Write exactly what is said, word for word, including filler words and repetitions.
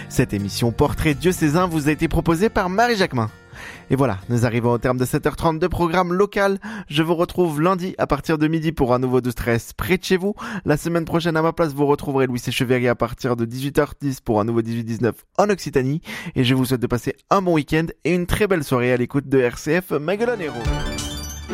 Cette émission Portrait diocésain vous a été proposée par Marie Jacquemin. Et voilà, nous arrivons au terme de sept heures trente de programme local. Je vous retrouve lundi à partir de midi pour un nouveau douze treize près de chez vous. La semaine prochaine à ma place, vous retrouverez Louis Sécheverry à partir de dix-huit heures dix pour un nouveau dix-huit dix-neuf en Occitanie. Et je vous souhaite de passer un bon week-end et une très belle soirée à l'écoute de R C F Maguelone Héros.